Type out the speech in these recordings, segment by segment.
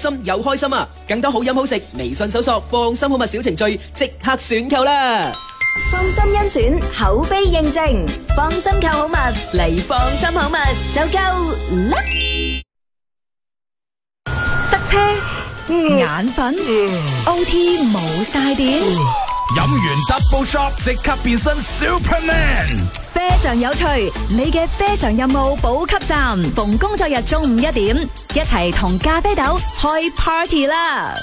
心又開心啊！更多好飲好食，微信搜索放心好物小程序，即刻選購啦！ 放心甄選，口碑認證，放心購好物嚟放心好物就夠啦！塞車、眼瞓、OT 冇晒電， 飲完 double shot 即刻變身 Superman。 非常有趣，你嘅非常任務補給站，逢工作日中午1點，一齊同咖啡豆開 party 啦！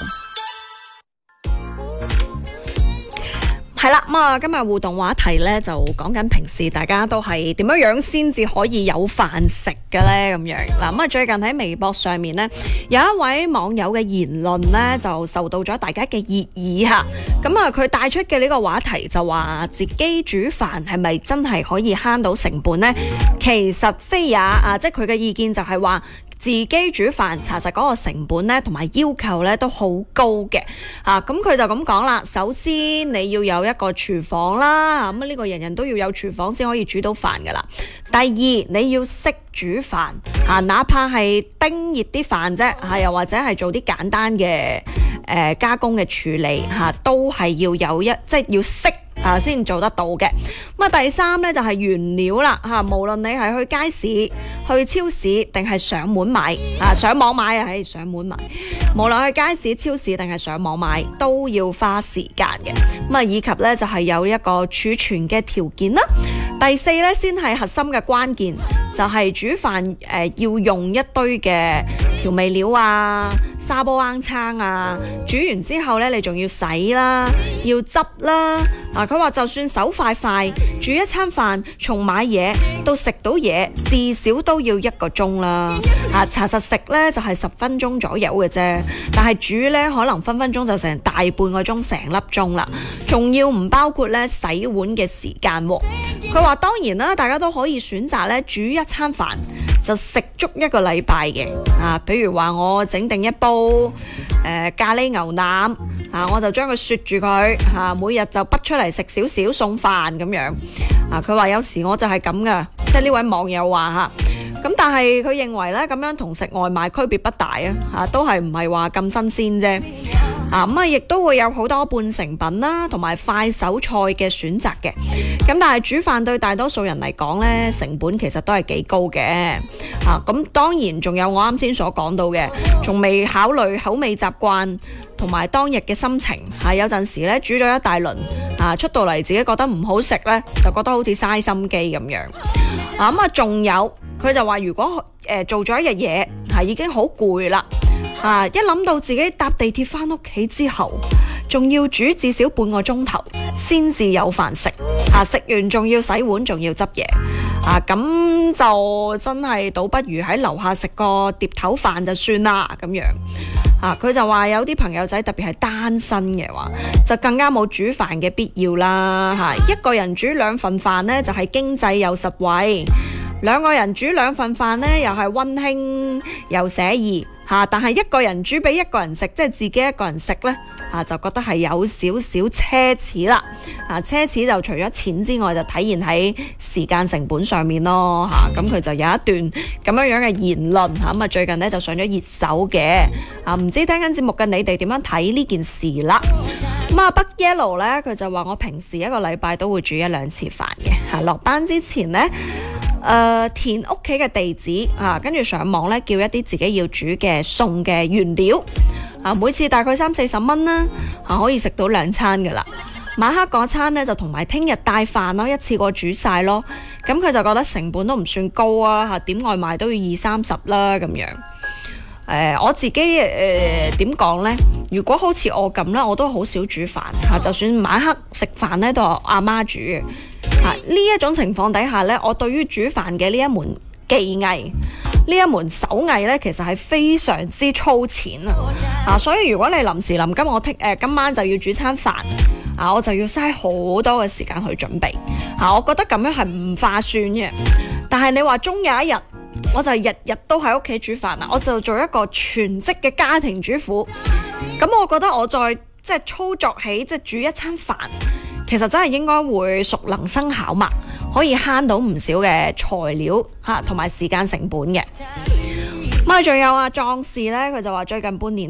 係啦，咁啊，今日互動話題咧就講緊平時大家都係點樣先至可以有飯食嘅咧咁樣。嗱，咁啊最近喺微博上面咧有一位網友嘅言論咧就受到咗大家嘅熱議吓。咁啊佢帶出嘅呢個話題就話自己煮飯係咪真係可以慳到成本呢？其實非也啊，即係佢嘅意見就係話，自己煮飯查實嗰個成本咧同埋要求咧都好高嘅，咁佢就咁講啦。首先你要有一個廚房啦，咁呢個人人都要有廚房先可以煮到飯噶啦。第二，你要識煮飯，哪怕係叮熱啲飯啫，又或者係做啲簡單嘅加工嘅處理，都係要有即係要識先做得到嘅。咁啊，第三咧就係原料啦，無論你係去街市、去超市定係上門買，上網買係上門買，無論去街市、超市定係上網買，都要花時間嘅。咁啊，以及咧就係有一個儲存嘅條件啦。第四咧先係核心嘅關鍵，就係煮飯要用一堆嘅調味料啊、沙煲罌罉啊，煮完之後咧你仲要洗啦、要執啦。佢話就算手快，煮一餐飯從買嘢到食到嘢，至少都要1個鐘啦。查實食咧就係10分鐘左右嘅啫，但係煮咧可能分分鐘就成大半個鐘、成粒鐘啦，仲要唔包括咧洗碗嘅時間。佢話當然啦，大家都可以選擇咧煮一餐飯就食足1個禮拜嘅。比如話我整定一煲咖喱牛腩，我就將佢雪住佢，每日就畢出嚟食少少餸飯咁樣。佢話有時我就係咁噶，即係呢位網友話咁，但係佢認為咧咁樣同食外賣區別不大都係唔係話咁新鮮啫。亦都會有好多半成品啦，同埋快手菜嘅選擇嘅。咁但係煮飯對大多數人嚟講咧，成本其實都係幾高嘅。咁當然仲有我啱先所講到嘅，仲未考慮口味習慣同埋當日嘅心情。有陣時咧煮咗一大輪，出到嚟自己覺得唔好食咧，就覺得好似嘥心機咁樣。仲有佢就話，如果做咗一日嘢已經好攰啦。一諗到自己搭地鐵返屋企之後，仲要煮至少半個鐘頭先至有飯食，食完仲要洗碗，仲要執嘢，咁就真係倒不如喺樓下食個碟頭飯就算啦咁樣。佢就話有啲朋友仔特別係單身嘅話，就更加冇煮飯嘅必要啦。一個人煮2份飯呢，就係經濟又實惠；2個人煮2份飯呢，又係溫馨又寫意。但係1個人煮俾1個人食，即係自己1個人食呢，就覺得係有少少奢侈啦。奢侈就除咗錢之外，就體現喺時間成本上面咯。咁佢就有一段咁樣嘅言論，咁最近呢就上咗熱搜嘅。唔知聽緊節目嘅你哋點樣睇呢件事啦？北 Yellow 呢，佢就話我平時1個禮拜都會煮1-2次飯嘅。落班之前呢，填屋企嘅地址，跟住上網咧叫一啲自己要煮嘅餸嘅原料，每次大概30-40蚊啦，可以食到2餐噶啦。晚黑嗰餐咧就同埋聽日帶飯咯，一次過煮晒咯。咁佢就覺得成本都唔算高啊，點外賣都要20-30啦咁樣。我自己點講呢？如果好似我咁呢，我都好少煮飯，就算晚黑食飯呢都係阿媽煮嘅。呢一種情況底下呢，我對於煮飯嘅呢一門技藝，呢一門手藝呢，其實係非常之粗淺所以如果你臨時臨急，我今晚就要煮餐飯，我就要嘥好多嘅時間去準備，我覺得咁樣係唔划算嘅。但係你話終有一日，我就日日都喺屋企煮飯我就做一個全職嘅家庭主婦，咁我覺得我再即係操作起即係煮一餐飯，其實真係應該會熟能生巧嘛，可以慳到唔少嘅材料同埋時間成本嘅。咁仲有壯士呢，佢就話最近半年